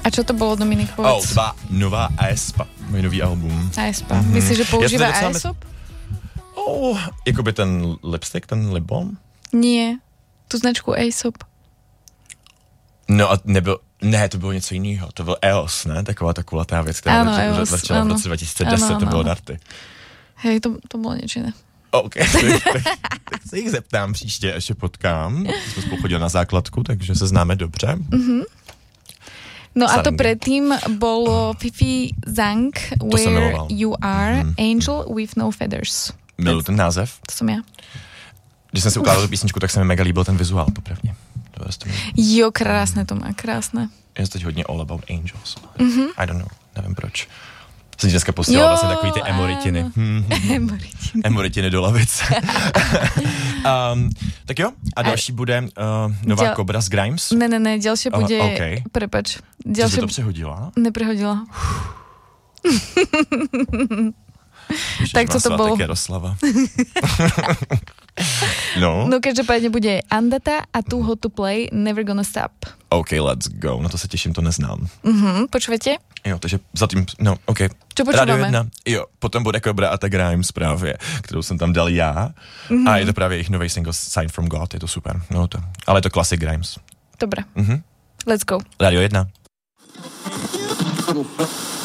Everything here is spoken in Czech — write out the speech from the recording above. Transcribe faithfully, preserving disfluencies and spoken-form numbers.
A čo to bolo, Dominik, povedz? Oh, tvá nová aespa, můj nový album. Aespa. Mm-hmm. Myslíš, že používá docela... Aesop? Oh, jakoby ten lipstick, ten lip balm? Nie, tu značku Aesop. No a nebyl, ne, to bylo něco jiného, to byl E O S, ne? Taková ta kulatá věc, která ano, E O S, začala ano. v roce dva tisíce deset, ano, to bylo darty. Hej, to, to bylo niečo iné. OK, tak, tak, tak se jich zeptám příště, až je potkám. Jsme spolu chodili na základku, takže se známe dobře. Mm-hmm. No Sarangy. A to predtým bolo Fifi Zhang, Where You Are, mm-hmm. Angel with No Feathers. Miluji ten název. To jsem já. Když jsem si ukládal tu písničku, tak se mi mega líbil ten vizuál, popravdě. To jo, krásné to má, krásné. Je to teď hodně all about angels. Mm-hmm. I don't know, nevím proč. Jsem dneska posílal vlastně takový ty emoritiny. Emoritiny. Emoritiny do lavic. um, tak jo, a další bude uh, nová Děl... Kobra z Grimes. Ne, ne, ne, ďalšie bude, uh, okay. prepač. Ďalšie... Ty si to přehodila? Neprehodila. Tak co to bolo? Také Roslava. No. No každopádně bude Andata a Too Hot to Play, Never Gonna Stop. OK, let's go. Na to se těším, to neznám. Mhm, počujete? Jo, takže zatím, no, OK. Čo počúvame? Radio jedna. Jo, potom bude Kobra a ta Grimes právě, kterou jsem tam dal já. Mm-hmm. A je to právě jejich nový single Sign from God, je to super. No to, ale je to klasik Grimes. Dobré. Mhm. Let's go. Radio jedna.